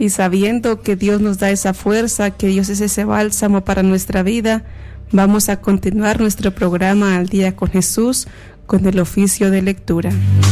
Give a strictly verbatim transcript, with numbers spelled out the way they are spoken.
Y sabiendo que Dios nos da esa fuerza, que Dios es ese bálsamo para nuestra vida, vamos a continuar nuestro programa Al Día con Jesús con el oficio de lectura.